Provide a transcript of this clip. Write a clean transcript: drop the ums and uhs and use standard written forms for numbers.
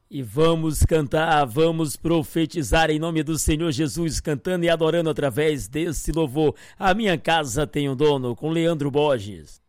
E vamos cantar, vamos profetizar em nome do Senhor Jesus, cantando e adorando através desse louvor. A minha casa tem um dono, com Leandro Borges.